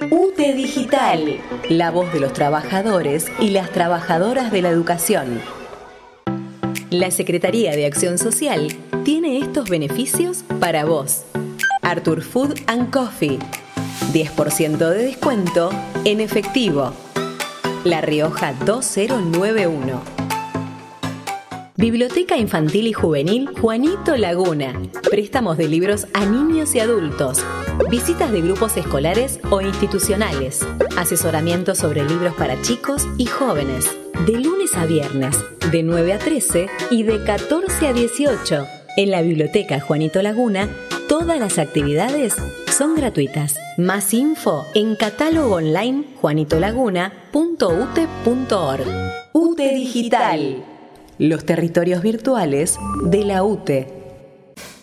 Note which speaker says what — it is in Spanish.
Speaker 1: UTE Digital, la voz de los trabajadores y las trabajadoras de la educación. La Secretaría de Acción Social tiene estos beneficios para vos. Artur Food and Coffee, 10% de descuento en efectivo. La Rioja 2091. Biblioteca Infantil y Juvenil Juanito Laguna. Préstamos de libros a niños y adultos. Visitas de grupos escolares o institucionales. Asesoramiento sobre libros para chicos y jóvenes. De lunes a viernes, de 9 a 13 y de 14 a 18. En la Biblioteca Juanito Laguna, todas las actividades son gratuitas. Más info en catálogo online juanitolaguna.ute.org. UTE Digital. Los territorios virtuales de la UTE.